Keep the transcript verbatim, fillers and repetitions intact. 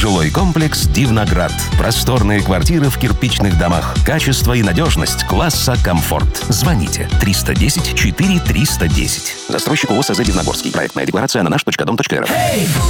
Жилой комплекс «Дивноград». Просторные квартиры в кирпичных домах. Качество и надежность класса комфорт. Звоните триста десять четыре триста десять. Застройщик ООО СЗ «Дивногорский». Проектная декларация на наш точка дом точка эр эф.